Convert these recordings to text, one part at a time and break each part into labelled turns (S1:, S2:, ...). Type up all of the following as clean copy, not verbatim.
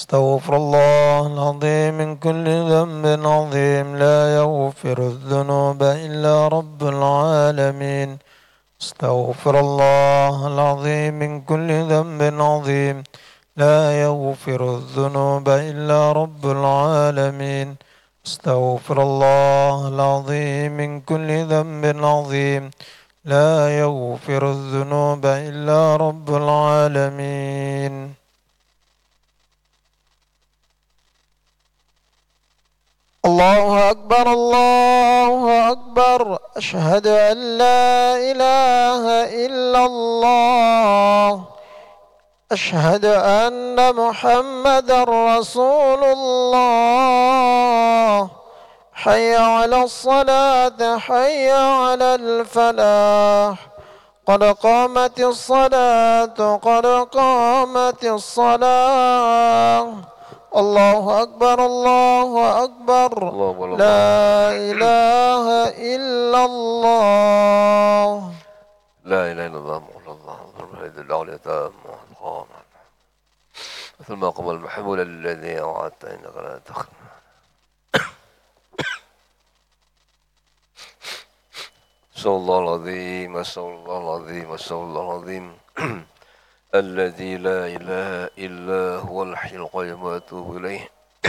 S1: استغفر الله العظيم من كل ذنب عظيم. لا يغفر الذنوب إلا رب العالمين. استغفر الله العظيم من كل ذنب عظيم. لا يغفر الذنوب إلا رب العالمين. استغفر الله العظيم من كل ذنب عظيم. لا يغفر الذنوب إلا رب العالمين. الله أكبر الله أكبر. أشهد أن لا إله إلا الله. أشهد أن محمدا رسول الله. حي على الصلاة حي على الفلاح. قد قامت الصلاة قد قامت الصلاة. الله أكبر الله أكبر. لا إله إلا الله.
S2: لا إله إلا الله محمد الله الوحيد الأعلى تام القام مثل ما قام المحمول الذي وعدت إنك لا تخلف. أستغفر الله العظيم أستغفر الله العظيم أستغفر الله العظيم الذي لا إله إلا هو الحي القيوم وأتوب إليه.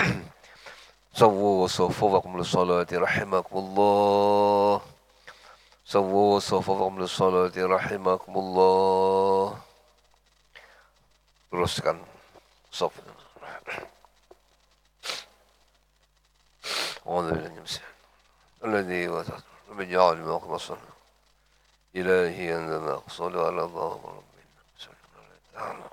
S2: سووا صفوفكم للصلاة رحمكم الله. سووا صفوفكم للصلاة رحمكم الله. teruskan صف. أعوذ بالله من الشيطان الذي وسط من جعل مقصا إلهي أنزل صل على الله ربنا تعالى.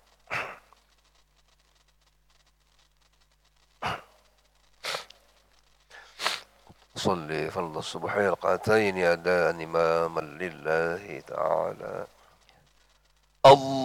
S2: صلي فرض الصبح ركعتين أداء إماما لله تعالى. الله